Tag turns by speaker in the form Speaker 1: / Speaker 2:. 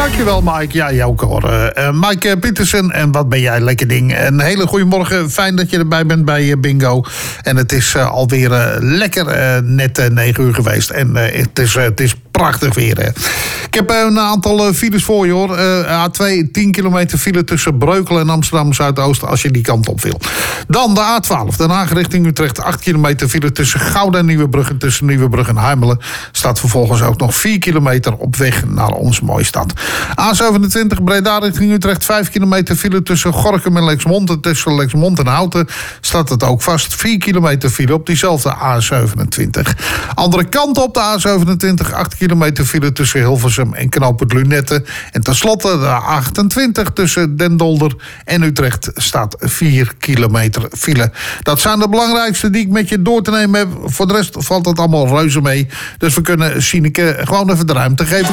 Speaker 1: Dankjewel, Mike. Ja, jou ook hoor. Mike Pietersen, en wat ben jij lekker ding. Een hele goede morgen. Fijn dat je erbij bent bij Bingo. En het is alweer lekker net 9 uur geweest. En het is prachtig weer. Hè. Ik heb een aantal files voor je hoor. A2, 10 kilometer file tussen Breukelen en Amsterdam Zuidoost, als je die kant op wil. Dan de A12, Den Haag richting Utrecht. 8 kilometer file tussen Gouda en Nieuwebrug. En tussen Nieuwebrug en Huimelen staat vervolgens ook nog 4 kilometer op weg naar onze mooie stad. A27 Breda richting Utrecht. 5 kilometer file tussen Gorinchem en Lexmond. En tussen Lexmond en Houten staat het ook vast. 4 kilometer file op diezelfde A27. Andere kant op de A27. 8 kilometer file tussen Hilversum en Knooppunt Lunette. En tenslotte de 28 tussen Den Dolder en Utrecht staat 4 kilometer file. Dat zijn de belangrijkste die ik met je door te nemen heb. Voor de rest valt het allemaal reuze mee. Dus we kunnen Sineke gewoon even de ruimte geven.